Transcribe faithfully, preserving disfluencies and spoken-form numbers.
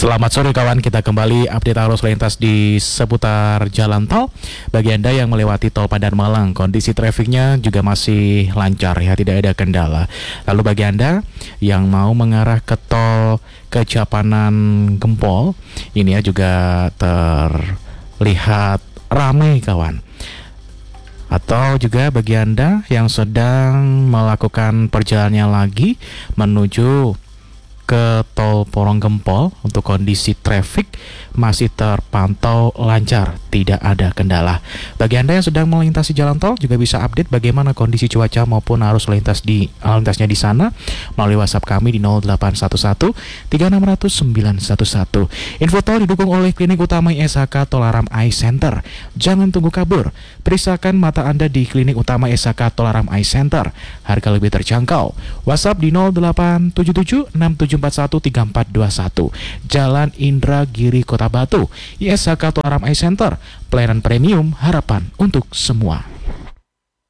Selamat sore kawan, kita kembali update arus lintas di seputar jalan tol. Bagi Anda yang melewati tol Padang Malang, kondisi trafiknya juga masih lancar ya, tidak ada kendala. Lalu bagi Anda yang mau mengarah ke tol Kejapanan Gempol, ini ya juga terlihat ramai kawan. Atau juga bagi Anda yang sedang melakukan perjalanan lagi menuju ke tol Porong Gempol, untuk kondisi traffic masih terpantau lancar, tidak ada kendala. Bagi Anda yang sedang melintasi jalan tol juga bisa update bagaimana kondisi cuaca maupun arus lintas di lintasnya di sana melalui WhatsApp kami di nol delapan satu satu tiga enam nol nol sembilan satu satu. Info tol didukung oleh Klinik Utama I S H K Tolaram Eye Center. Jangan tunggu kabur, periksakan mata Anda di Klinik Utama I S H K Tolaram Eye Center. Harga lebih terjangkau. WhatsApp di nol delapan tujuh tujuh enam tujuh empat satu tiga empat dua satu. Jalan Indragiri, Kota Batu. I S H K Tolaram Eye Center, pelayanan premium, harapan untuk semua.